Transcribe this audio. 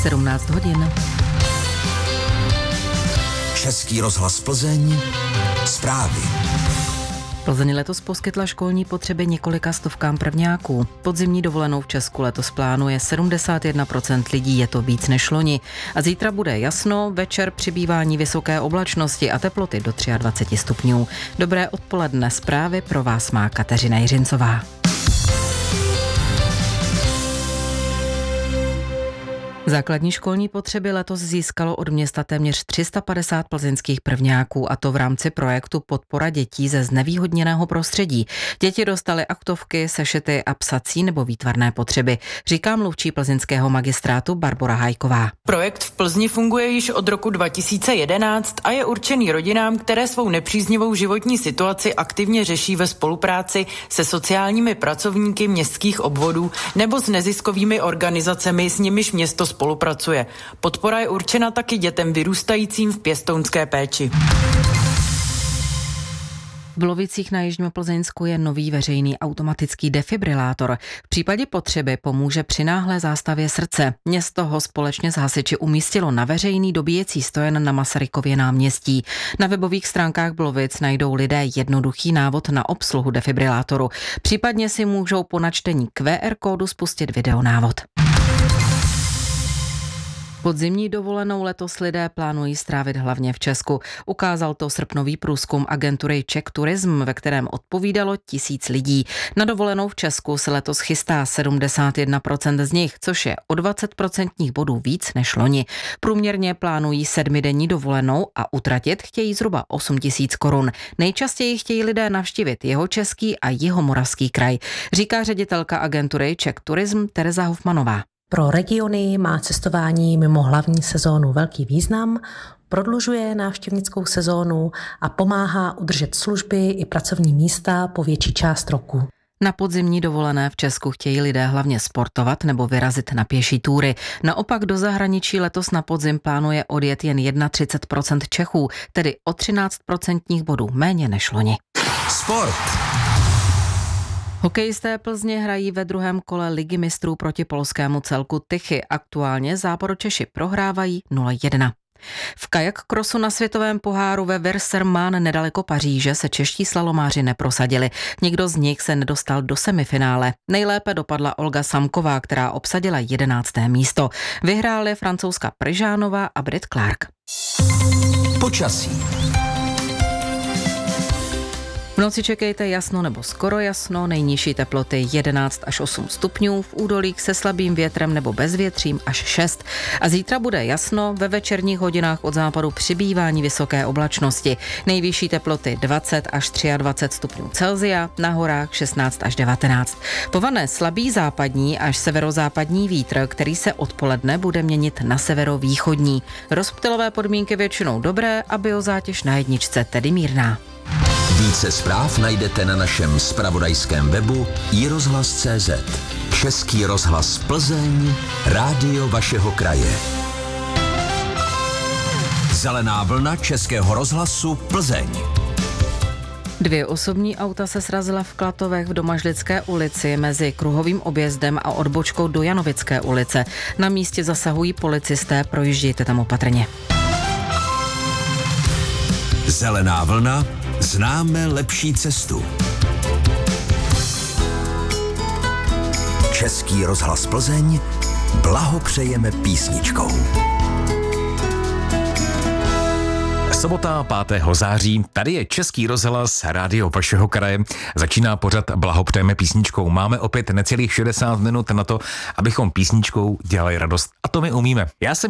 17 hodin. Český rozhlas Plzeň, zprávy. Plzeň letos poskytla školní potřeby několika stovkám prvňáků. Podzimní dovolenou v Česku letos plánuje 71% lidí, je to víc než loni. A zítra bude jasno, večer přibývání vysoké oblačnosti a teploty do 23 stupňů. Dobré odpoledne, zprávy pro vás má Kateřina Jiřincová. Základní školní potřeby letos získalo od města téměř 350 plzeňských prvňáků, a to v rámci projektu Podpora dětí ze znevýhodněného prostředí. Děti dostaly aktovky, sešity a psací nebo výtvarné potřeby, říká mluvčí plzeňského magistrátu Barbora Hajková. Projekt v Plzni funguje již od roku 2011 a je určený rodinám, které svou nepříznivou životní situaci aktivně řeší ve spolupráci se sociálními pracovníky městských obvodů nebo s neziskovými organizacemi, s nimiž město spolupracuje. Podpora je určena taky dětem vyrůstajícím v pěstounské péči. V Blovicích na Jižním Plzeňsku je nový veřejný automatický defibrilátor. V případě potřeby pomůže při náhlé zástavě srdce. Město ho společně s hasiči umístilo na veřejný dobíjecí stojan na Masarykově náměstí. Na webových stránkách Blovic najdou lidé jednoduchý návod na obsluhu defibrilátoru. Případně si můžou po načtení QR kódu spustit videonávod. Podzimní dovolenou letos lidé plánují strávit hlavně v Česku. Ukázal to srpnový průzkum agentury Czech Tourism, ve kterém odpovídalo 1000 lidí. Na dovolenou v Česku se letos chystá 71% z nich, což je o 20% bodů víc než loni. Průměrně plánují 7denní dovolenou a utratit chtějí zhruba 8 000 korun. Nejčastěji chtějí lidé navštívit Jihočeský a Jihomoravský kraj, říká ředitelka agentury Czech Tourism Tereza Hofmanová. Pro regiony má cestování mimo hlavní sezónu velký význam, prodlužuje návštěvnickou sezónu a pomáhá udržet služby i pracovní místa po větší část roku. Na podzimní dovolené v Česku chtějí lidé hlavně sportovat nebo vyrazit na pěší túry. Naopak do zahraničí letos na podzim plánuje odjet jen 31% Čechů, tedy o 13% bodů méně než loni. Sport. Hokejisté Plzně hrají ve druhém kole Ligy mistrů proti polskému celku Tychy. Aktuálně Záporočeši prohrávají 0-1. V kajakkrosu na světovém poháru ve Verserman nedaleko Paříže se čeští slalomáři neprosadili. Nikdo z nich se nedostal do semifinále. Nejlépe dopadla Olga Samková, která obsadila 11. místo. Vyhráli francouzská Pryžánová a Brit Clark. Počasí. V noci čekejte jasno nebo skoro jasno, nejnižší teploty 11 až 8 stupňů, v údolích se slabým větrem nebo bezvětřím až 6. A zítra bude jasno, ve večerních hodinách od západu přibývání vysoké oblačnosti. Nejvyšší teploty 20 až 23 stupňů Celsia, na horách 16 až 19. Povane slabý západní až severozápadní vítr, který se odpoledne bude měnit na severovýchodní. Rozptylové podmínky většinou dobré a biozátěž na jedničce tedy mírná. Více zpráv najdete na našem zpravodajském webu iRozhlas.cz. Český rozhlas Plzeň, rádio vašeho kraje. Zelená vlna Českého rozhlasu Plzeň. 2 osobní auta se srazila v Klatovech v Domažlické ulici mezi kruhovým objezdem a odbočkou do Janovické ulice. Na místě zasahují policisté, projíždějte tam opatrně. Zelená vlna, známe lepší cestu. Český rozhlas Plzeň, blahopřejeme písničkou. Sobota 5. září, tady je Český rozhlas, rádio vašeho kraje. Začíná pořad Blahopřejeme písničkou. Máme opět necelých 60 minut na to, abychom písničkou dělali radost. A to my umíme. Já jsem